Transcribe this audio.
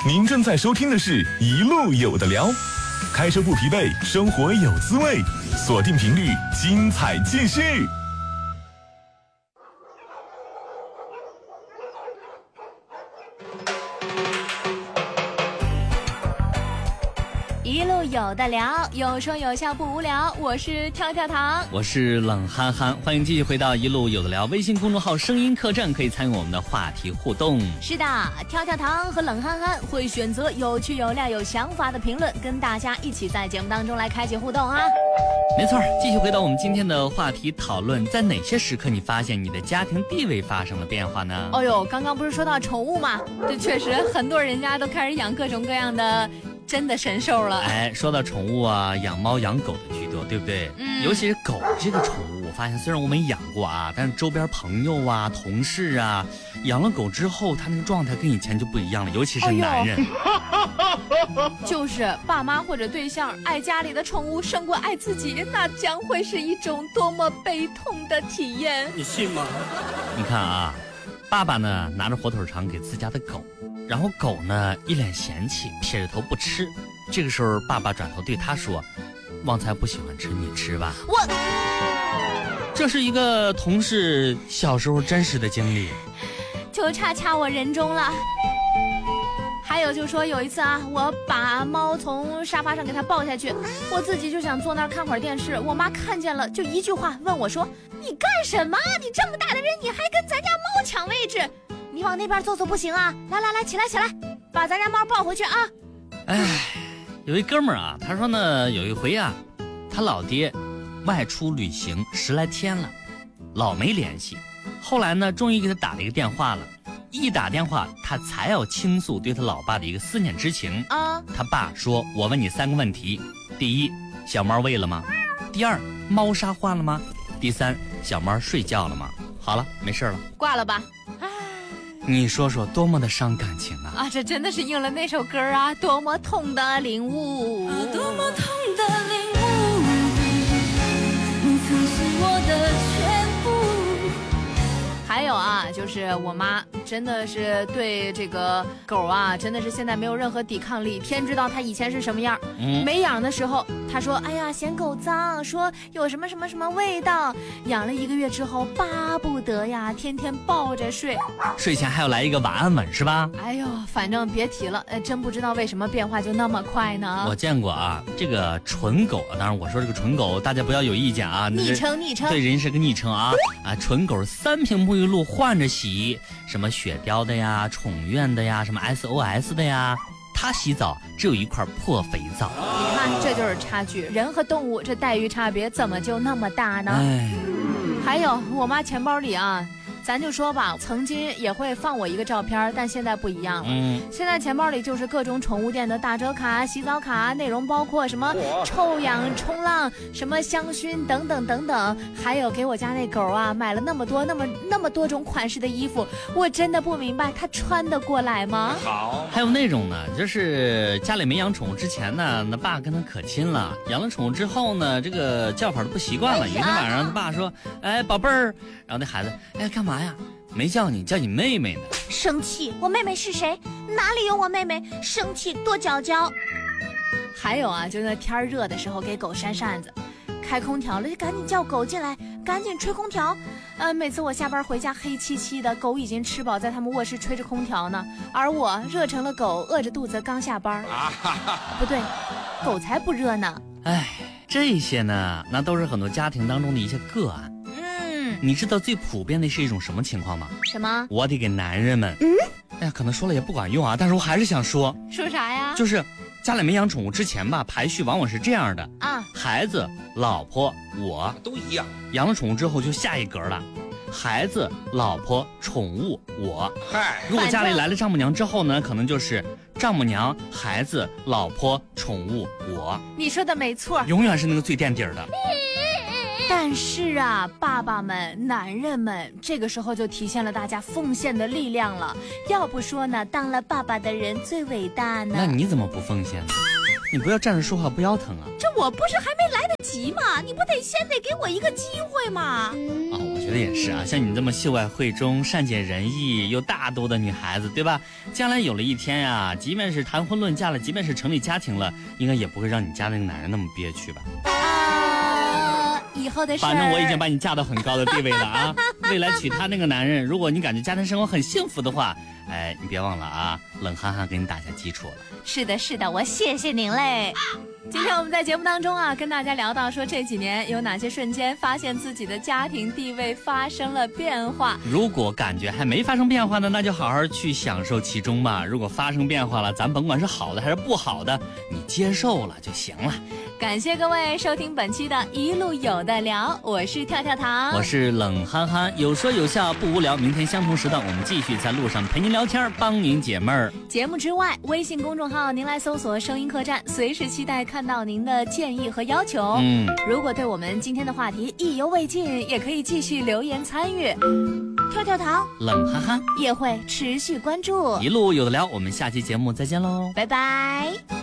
您正在收听的是一路有的聊，开车不疲惫，生活有滋味，锁定频率，精彩继续。 一路有的聊，有说有笑不无聊。我是跳跳糖， 我是冷憨憨，欢迎继续回到一路有的聊微信公众号声音客栈，可以参与我们的话题互动。 是的，跳跳糖和冷憨憨会选择有趣有料有想法的评论，跟大家一起在节目当中来开启互动啊。 没错，继续回到我们今天的话题讨论，在哪些时刻你发现你的家庭地位发生了变化呢？ 哦呦，刚刚不是说到宠物吗？这确实很多人家都开始养各种各样的真的神兽了。 哎，说到宠物啊，养猫养狗的居多，对不对？尤其是狗这个宠物，我发现虽然我没养过啊，但是周边朋友啊、同事啊，养了狗之后，他那个状态跟以前就不一样了，尤其是男人。 就是爸妈或者对象爱家里的宠物胜过爱自己，那将会是一种多么悲痛的体验。 你信吗？ 你看啊，爸爸呢拿着火腿肠给自家的狗，然后狗呢一脸嫌弃，撇着头不吃。这个时候爸爸转头对他说，旺财不喜欢吃，你吃吧。这是一个同事小时候真实的经历， 就差我人中了。还有就说有一次啊，我把猫从沙发上给它抱下去，我自己就想坐那儿看会儿电视，我妈看见了就一句话问我说，你干什么？你这么大的人你还跟咱家猫抢位置，你往那边坐不行啊，来起来把咱家猫抱回去啊。 哎，有一哥们儿啊，他说呢，有一回啊，他老爹外出旅行10来天了，老没联系，后来呢终于给他打了一个电话了，一打电话他才要倾诉对他老爸的一个思念之情啊。他爸说，我问你3个问题，第一，小猫喂了吗？第二，猫砂换了吗？第三，小猫睡觉了吗？好了，没事了， 挂了吧。 你说说多么的伤感情啊！ 这真的是应了那首歌啊，多么痛的领悟， 多么痛的领悟，你曾是我的全部。 还有啊，就是我妈真的是对这个狗啊，真的是现在没有任何抵抗力。天知道它以前是什么样。没养的时候，她说：“哎呀，嫌狗脏，说有什么什么什么味道。”养了1个月之后，巴不得呀，天天抱着睡， 睡前还要来一个晚安吻，是吧？ 哎呦，反正别提了，真不知道为什么变化就那么快呢。 我见过啊，这个纯狗，当然我说这个纯狗，大家不要有意见啊。 昵称， 对，人是个昵称啊。纯狗3瓶沐浴露换着洗，什么雪貂的呀、宠苑的呀、什么 SOS 的呀，它洗澡只有一块破肥皂。 你看，这就是差距，人和动物这待遇差别怎么就那么大呢？还有我妈钱包里啊，咱就说吧，曾经也会放我一个照片，但现在不一样了。现在钱包里就是各种宠物店的打折卡、洗澡卡，内容包括什么臭氧、冲浪、什么香薰等等等等，还有给我家那狗啊买了那么多种款式的衣服，我真的不明白它穿得过来吗？ 好，还有那种呢，就是家里没养宠物之前呢，那爸跟他可亲了，养了宠物之后呢，这个叫法都不习惯了。有一天晚上，他爸说：“哎，宝贝儿。”然后那孩子：“哎，干嘛呀？没叫你，叫你妹妹呢。” 生气，我妹妹是谁？哪里有我妹妹？生气，跺脚脚。 还有啊，就那天热的时候给狗扇扇子，开空调了就赶紧叫狗进来，赶紧吹空调。每次我下班回家黑漆漆的，狗已经吃饱，在他们卧室吹着空调呢，而我热成了狗，饿着肚子刚下班。不对，狗才不热呢。 哎，这些呢，那都是很多家庭当中的一些个案。你知道最普遍的是一种什么情况吗？ 什么？ 我得给男人们。哎呀，可能说了也不管用啊，但是我还是想说。 说啥呀？ 就是家里没养宠物之前吧，排序往往是这样的啊：孩子、老婆、我都一样。 养了宠物之后就下一格了，孩子、老婆、宠物、我。嗨，如果家里来了丈母娘之后呢，可能就是丈母娘、孩子、老婆、宠物、我。 你说的没错， 永远是那个最垫底的。 但是啊，爸爸们、男人们，这个时候就体现了大家奉献的力量了。要不说呢，当了爸爸的人最伟大呢。 那你怎么不奉献呢？你不要站着说话不腰疼啊！ 这我不是还没来得急嘛，你不得先得给我一个机会嘛？ 我觉得也是啊，像你这么秀外慧中、善解人意又大度的女孩子，对吧？将来有了一天呀，即便是谈婚论嫁了，即便是成立家庭了，应该也不会让你家那个男人那么憋屈吧？ 以后的事， 反正我已经把你嫁到很高的地位了啊！未来娶她那个男人，如果你感觉家庭生活很幸福的话，你别忘了啊，冷憨憨给你打下基础了。 是的，是的，我谢谢您嘞。 今天我们在节目当中啊，跟大家聊到说这几年有哪些瞬间发现自己的家庭地位发生了变化。 如果感觉还没发生变化呢，那就好好去享受其中吧。如果发生变化了，咱甭管是好的还是不好的，你接受了就行了。 感谢各位收听本期的一路有的聊，我是跳跳糖， 我是冷憨憨，有说有笑不无聊。明天相同时段我们继续在路上陪您聊天，帮您解闷儿。 节目之外，微信公众号您来搜索声音客栈，随时期待看到您的建议和要求。如果对我们今天的话题意犹未尽，也可以继续留言参与。跳跳糖冷憨憨也会持续关注。 一路有的聊，我们下期节目再见喽， 拜拜。